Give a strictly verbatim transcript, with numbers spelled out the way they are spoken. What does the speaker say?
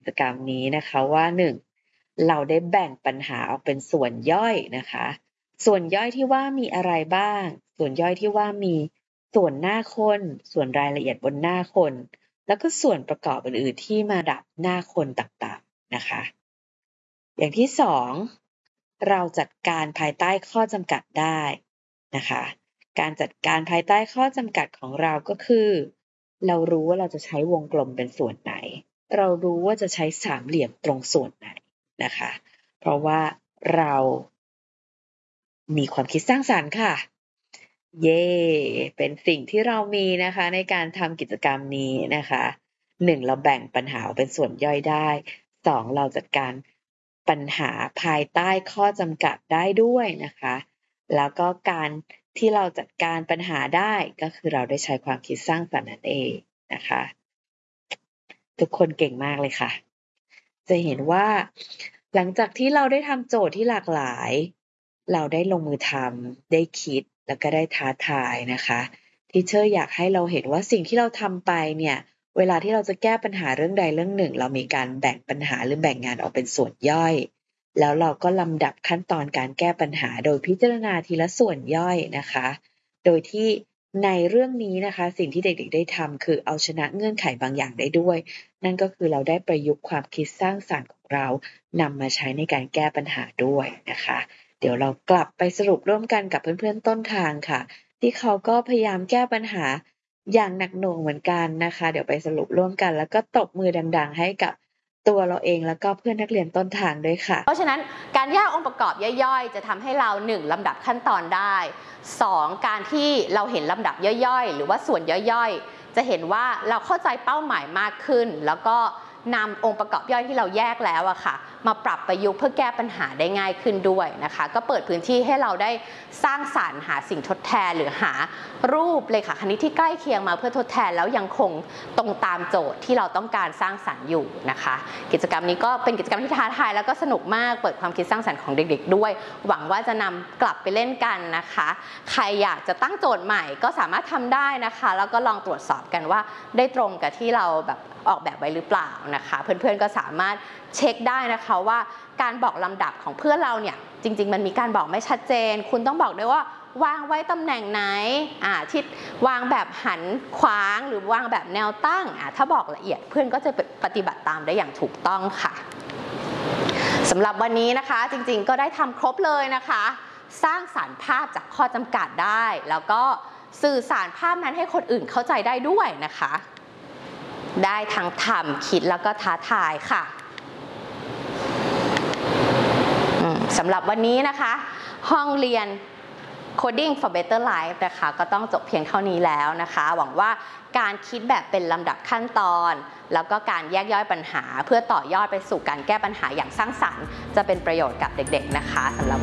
กิจกรรมนี้นะคะว่า หนึ่ง เราได้แบ่งปัญหาออกเป็นส่วนย่อยนะคะ ส่วนย่อยที่ว่ามีอะไรบ้าง ส่วนย่อยที่ว่ามีส่วนหน้าคน ส่วนรายละเอียดบนหน้าคน แล้วก็ส่วนประกอบอื่น ๆ ที่มาดับหน้าคนต่าง ๆ นะคะ อย่างที่ สอง เราจัดการภายใต้ข้อจำกัดได้นะคะ การจัดการภายใต้ข้อจำกัดของเราก็คือ เรารู้ว่าเราจะใช้วงกลมเป็นส่วนไหน เรารู้ว่าจะใช้สามเหลี่ยมตรงส่วนไหนนะคะ เพราะว่าเรามีความคิดสร้างสรรค์ค่ะ เย้ เป็นสิ่งที่เรามีนะคะในการทำกิจกรรมนี้นะคะ หนึ่ง เราแบ่งปัญหาออกเป็นส่วนย่อยได้ สอง เราจัดการปัญหาภายใต้ข้อจำกัดได้ด้วยนะคะ แล้วก็การที่เราจัดการปัญหาได้ ก็คือเราได้ใช้ความคิดสร้างสรรค์นั่นเองนะคะ ทุกคนเก่งมากเลยค่ะ จะเห็นว่าหลังจากที่เราได้ทำโจทย์ที่หลากหลาย เราได้ลงมือทำ ได้คิด แล้วก็ได้ท้าทายนะคะ Teacher อยากให้เราเห็นว่าสิ่งที่เราทำไปเนี่ย เวลาที่เราจะแก้ปัญหาเรื่องใดเรื่องหนึ่ง เรามีการแบ่งปัญหาหรือแบ่งงานออกเป็นส่วนย่อย แล้วเราก็ลำดับขั้นตอนการแก้ปัญหาโดยพิจารณาทีละส่วนย่อยนะคะ โดยที่ในเรื่องนี้นะคะ สิ่งที่เด็ก ๆ ได้ทำคือเอาชนะเงื่อนไขบางอย่างได้ด้วย นั่นก็คือเราได้ประยุกต์ความคิดสร้างสรรค์ของเรานำมาใช้ในการแก้ปัญหาด้วยนะคะ เดี๋ยวเรากลับไปสรุปร่วมกันกับเพื่อน ๆ ต้นทางค่ะ ที่เขาก็พยายามแก้ปัญหาอย่างหนักหน่วงเหมือนกันนะคะ เดี๋ยวไปสรุปร่วมกัน แล้วก็ตบมือดัง ๆ ให้กับตัวเราเอง แล้วก็เพื่อนนักเรียนต้นทางด้วยค่ะเพราะฉะนั้นการแยกองค์ประกอบย่อยๆ จะทำให้เรา หนึ่ง ลำดับขั้นตอนได้ สอง การที่เราเห็นลำดับย่อยๆ หรือว่าส่วนย่อยๆ จะเห็นว่าเราเข้าใจเป้าหมายมากขึ้น แล้วก็นำองค์ประกอบย่อยที่เราแยกแล้วอะค่ะ มาปรับประยุกต์เพื่อแก้ปัญหาได้ง่ายขึ้นด้วยนะคะ ก็เปิดพื้นที่ให้เราได้สร้างสรรค์หาสิ่งทดแทนหรือหารูปเลขาคณิตที่ใกล้เคียงมาเพื่อทดแทนแล้วยังคงตรงตามโจทย์ที่เราต้องการสร้างสรรค์อยู่นะคะ กิจกรรมนี้ก็เป็นกิจกรรมที่ท้าทายแล้วก็สนุกมาก เปิดความคิดสร้างสรรค์ของเด็กๆด้วย หวังว่าจะนำกลับไปเล่นกันนะคะ ใครอยากจะตั้งโจทย์ใหม่ก็สามารถทำได้นะคะ แล้วก็ลองตรวจสอบกันว่าได้ตรงกับที่เราแบบออกแบบไว้หรือเปล่านะคะ เพื่อนๆก็สามารถเช็คได้นะคะว่าการบอกลำดับของเพื่อนเราเนี่ยจริงๆมันมีการบอกไม่ชัดเจน คุณต้องบอกด้วยว่าวางไว้ตำแหน่งไหนอ่าที่วางแบบหันขวางหรือวางแบบแนวตั้งอ่าถ้าบอกละเอียดเพื่อนก็จะปฏิบัติตามได้อย่างถูกต้องค่ะสำหรับวันนี้นะคะจริงๆก็ได้ทำครบเลยนะคะสร้างสรรค์ภาพจากข้อจำกัดได้แล้วก็สื่อสารภาพนั้นให้คนอื่นเข้าใจได้ด้วยนะคะได้ทั้งทำคิดแล้วก็ท้าทายค่ะสำหรับวันนี้นะคะห้องเรียน Coding for Better Life นะคะก็ต้องจบเพียงเท่านี้แล้วนะคะหวังว่าการคิดแบบเป็นลำดับขั้นตอนแล้วก็การแยกย่อยปัญหาเพื่อต่อยอดไปสู่การแก้ปัญหาอย่างสร้างสรรค์จะเป็นประโยชน์กับเด็กๆนะคะสำหรับ